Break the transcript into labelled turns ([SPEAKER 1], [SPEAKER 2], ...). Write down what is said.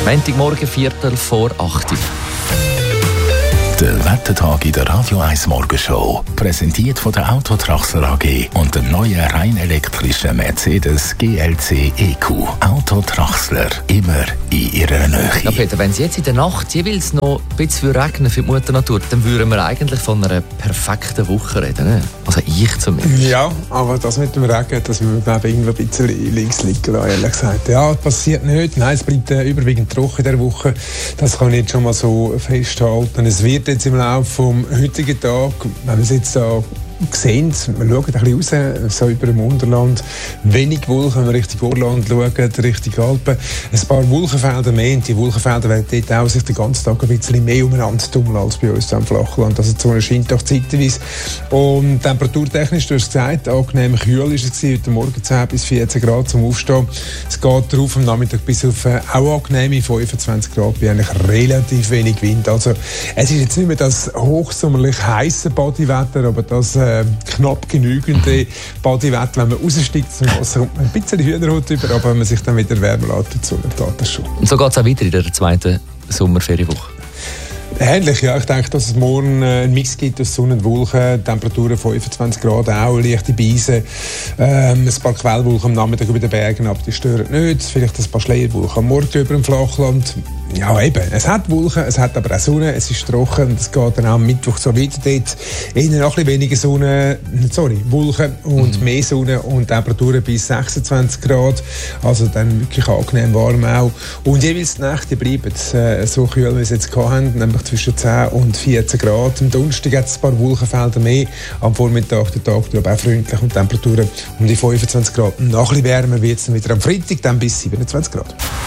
[SPEAKER 1] Montagmorgen, 7:45.
[SPEAKER 2] Der Wettertag in der Radio 1 Morgenshow. Präsentiert von der Autotraxler AG und dem neuen rein elektrischen Mercedes GLC EQ. Autotraxler, immer in ihrer Nähe.
[SPEAKER 1] Ja, Peter, wenn es jetzt in der Nacht jeweils noch ein bisschen regnen für die Mutter Natur, dann würden wir eigentlich von einer perfekten Woche reden. Ne? Also ich zumindest.
[SPEAKER 3] Ja, aber das mit dem Regen, das müssen wir irgendwo ein bisschen links liegen lassen, ehrlich gesagt. Ja, das passiert nicht. Nein, es bleibt überwiegend trocken in dieser Woche. Das kann ich jetzt schon mal so festhalten. Es wird jetzt im Laufe des heutigen Tages, wenn wir es jetzt da sehen, wir schauen ein bisschen raus, so über dem Unterland, wenig Wolken, wenn wir Richtung Orland schauen, Richtung Alpen, ein paar Wolkenfelder mehr, und die Wolkenfelder werden dort auch sich den ganzen Tag ein bisschen mehr umeinander tummeln als bei uns am Flachland. Also die Sonne scheint doch zeitweise. Und temperaturtechnisch, du hast gesagt, angenehm kühl war es heute Morgen 10 bis 14 Grad zum Aufstehen. Es geht darauf am Nachmittag bis auf auch angenehme 25 Grad, bei eigentlich relativ wenig Wind. Also es ist jetzt nicht mehr das hochsommerlich heisse Bodywetter, aber das knapp genügende Bodywetter, wenn man raussteigt zum Wasser, kommt man ein bisschen Hühnerhaut über, aber wenn man sich dann wieder wärmer lässt, dann geht das schon.
[SPEAKER 1] Und so geht es auch weiter in der zweiten Sommerferienwoche.
[SPEAKER 3] Ähnlich, ja. Ich denke, dass es morgen einen Mix gibt aus Sonne und Wolken, Temperaturen 25 Grad, auch leichte Beise, ein paar Quellwolken am Nachmittag über den Bergen, aber die stören nicht. Vielleicht ein paar Schleierwolken am Morgen über dem Flachland. Ja, eben. Es hat Wolken, es hat aber auch Sonne, es ist trocken und es geht dann auch am Mittwoch so weiter. Dort eher noch ein bisschen weniger Sonne, Wolken und mehr Sonne und Temperaturen bis 26 Grad. Also dann wirklich angenehm warm auch. Und jeweils die Nächte bleiben so kühl, wie wir es jetzt hatten, nämlich zwischen 10 und 14 Grad. Am Donnerstag hat es ein paar Wolkenfelder mehr. Am Vormittag, der Tag aber auch freundlich und Temperaturen um die 25 Grad. Noch ein bisschen wärmer wird es dann wieder am Freitag, dann bis 27 Grad.